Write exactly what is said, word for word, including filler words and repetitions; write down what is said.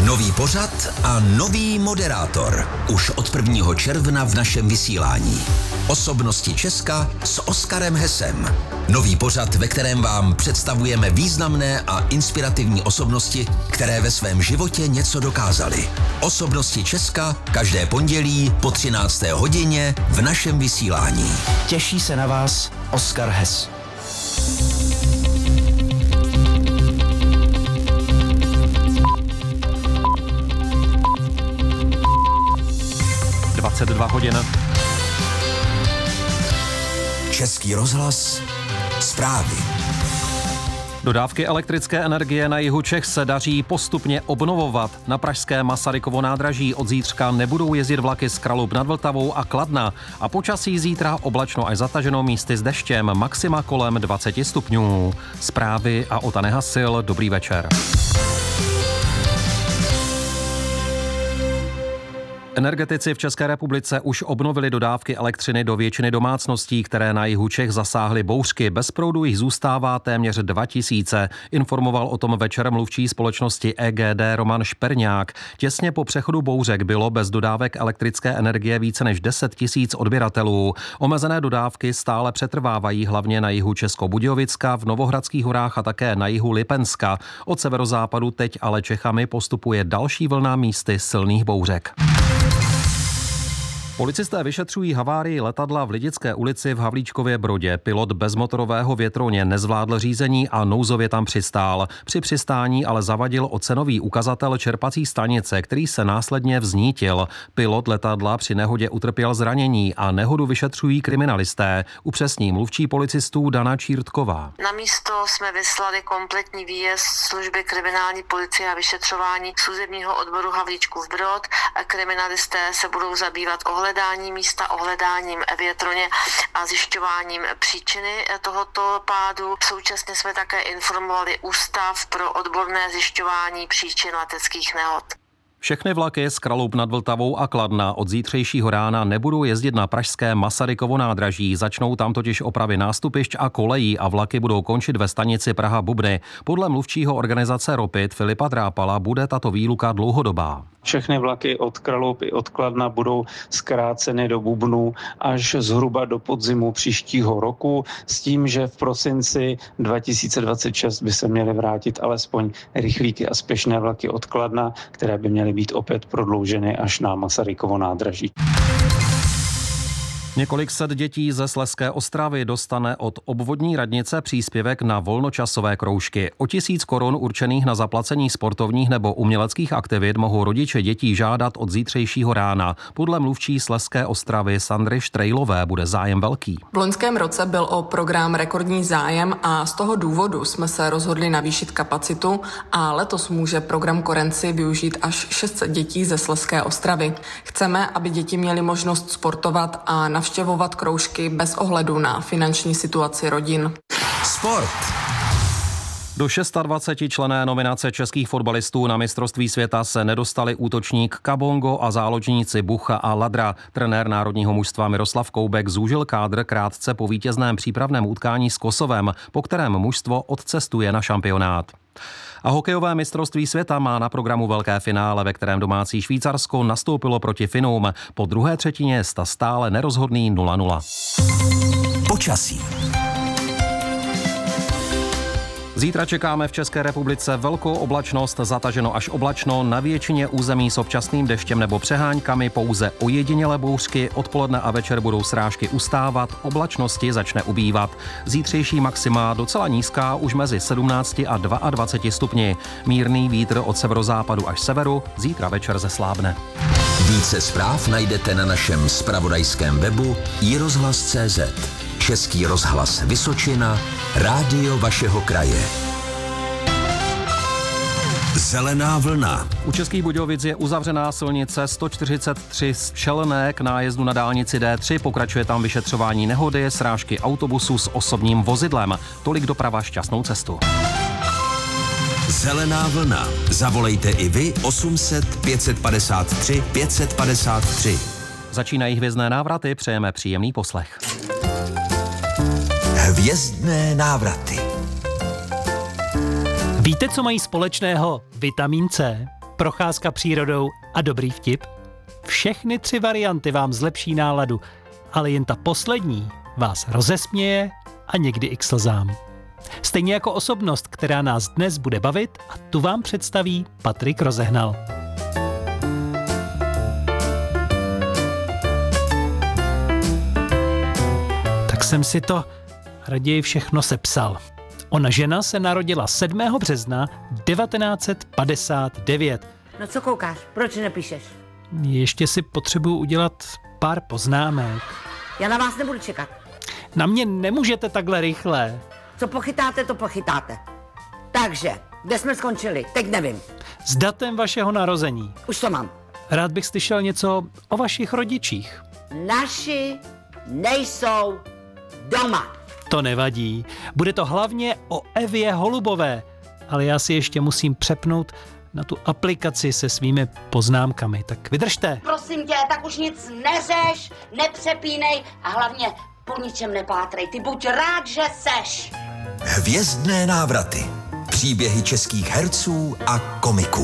Nový pořad a nový moderátor. Už od prvního června v našem vysílání. Osobnosti Česka s Oskarem Hesem. Nový pořad, ve kterém vám představujeme významné a inspirativní osobnosti, které ve svém životě něco dokázaly. Osobnosti Česka každé pondělí po třinácté hodině v našem vysílání. Těší se na vás Oskar Hes. dvacet dva hodin. Český rozhlas, zprávy. Dodávky elektrické energie na jihu Čech se daří postupně obnovovat. Na pražské Masarykovo nádraží od zítřka nebudou jezdit vlaky z Kralupy nad Vltavou a Kladna. A počasí zítra oblačno až zataženo, místy s deštěm, maxima kolem dvacet stupňů. Zprávy a Ota Nehasil, dobrý večer. Energetici v České republice už obnovili dodávky elektřiny do většiny domácností, které na jihu Čech zasáhly bouřky. Bez proudu jich zůstává téměř dva tisíce. Informoval o tom večer mluvčí společnosti E G D Roman Šperňák. Těsně po přechodu bouřek bylo bez dodávek elektrické energie více než deset tisíc odběratelů. Omezené dodávky stále přetrvávají hlavně na jihu Českobudějovicka, v Novohradských horách a také na jihu Lipenska. Od severozápadu teď ale Čechami postupuje další vlna místy silných bouřek. Policisté vyšetřují havárii letadla v Lidické ulici v Havlíčkově Brodě. Pilot bezmotorového větrouně nezvládl řízení a nouzově tam přistál. Při přistání ale zavadil ocenový ukazatel čerpací stanice, který se následně vznítil. Pilot letadla při nehodě utrpěl zranění a nehodu vyšetřují kriminalisté. Upřesní mluvčí policistů Dana Čírtková. Na místo jsme vyslali kompletní výjezd služby kriminální policie a vyšetřování služebního odboru Havlíčkův Brod. Kriminalisté se budou zabývat ohledem ohledání místa, ohledáním větroně a zjišťováním příčiny tohoto pádu. Současně jsme také informovali Ústav pro odborné zjišťování příčin leteckých nehod. Všechny vlaky z Kralupy nad Vltavou a Kladna od zítřejšího rána nebudou jezdit na pražské Masarykovo nádraží. Začnou tam totiž opravy nástupišť a kolejí a vlaky budou končit ve stanici Praha-Bubny. Podle mluvčího organizace Ropit Filipa Drápala bude tato výluka dlouhodobá. Všechny vlaky od Kralupy, od Kladna budou zkráceny do Bubnu až zhruba do podzimu příštího roku, s tím, že v prosinci dva tisíce dvacet šest by se měly vrátit alespoň rychlíky a spěšné vlaky od Kladna, které by měly být opět prodlouženy až na Masarykovo nádraží. Několik set dětí ze Slezské Ostravy dostane od obvodní radnice příspěvek na volnočasové kroužky. O tisíc korun určených na zaplacení sportovních nebo uměleckých aktivit mohou rodiče dětí žádat od zítřejšího rána. Podle mluvčí Slezské Ostravy Sandry Štrejlové bude zájem velký. V loňském roce byl o program rekordní zájem a z toho důvodu jsme se rozhodli navýšit kapacitu a letos může program Korenci využít až šest set dětí ze Slezské Ostravy. Chceme, aby děti měly možnost sportovat a navštěvovat kroužky bez ohledu na finanční situaci rodin. Sport. Do dvacet šest členné nominace českých fotbalistů na mistrovství světa se nedostali útočník Kabongo a záložníci Bucha a Ladra. Trenér národního mužstva Miroslav Koubek zúžil kádr krátce po vítězném přípravném utkání s Kosovem, po kterém mužstvo odcestuje na šampionát. A hokejové mistrovství světa má na programu velké finále, ve kterém domácí Švýcarsko nastoupilo proti Finům. Po druhé třetině je stále nerozhodný nula nula. Počasí. Zítra čekáme v České republice velkou oblačnost, zataženo až oblačno, na většině území s občasným deštěm nebo přeháňkami, pouze ojedinělé bouřky, odpoledne a večer budou srážky ustávat, oblačnosti začne ubývat. Zítřejší maxima docela nízká, už mezi sedmnácti a dvaceti dvěma stupni. Mírný vítr od severozápadu až severu, zítra večer zeslábne. Více zpráv najdete na našem zpravodajském webu i rozhlas tečka cé zet. Český rozhlas Vysočina, rádio vašeho kraje. Zelená vlna. U Českých Budějovic je uzavřená silnice sto čtyřicet tři z Čelné k nájezdu na dálnici D tři. Pokračuje tam vyšetřování nehody, srážky autobusu s osobním vozidlem. Tolik doprava, šťastnou cestu. Zelená vlna. Zavolejte i vy osm set pět set padesát tři pět set padesát tři. Začínají hvězdné návraty, přejeme příjemný poslech. Hvězdné návraty. Víte, co mají společného vitamin C, procházka přírodou a dobrý vtip? Všechny tři varianty vám zlepší náladu, ale jen ta poslední vás rozesměje a někdy i k slzám. Stejně jako osobnost, která nás dnes bude bavit, a tu vám představí Patrik Rozehnal. Tak jsem si to raději všechno sepsal. Ona žena se narodila sedmého března devatenáct set padesát devět. No co koukáš? Proč nepíšeš? Ještě si potřebuju udělat pár poznámek. Já na vás nebudu čekat. Na mě nemůžete takhle rychle. Co pochytáte, to pochytáte. Takže, kde jsme skončili? Teď nevím. S datem vašeho narození. Už to mám. Rád bych slyšel něco o vašich rodičích. Naši nejsou doma. To nevadí. Bude to hlavně o Evě Holubové. Ale já si ještě musím přepnout na tu aplikaci se svými poznámkami. Tak vydržte. Prosím tě, tak už nic neřeš, nepřepínej a hlavně po ničem nepátrej. Ty buď rád, že seš. Hvězdné návraty. Příběhy českých herců a komiků.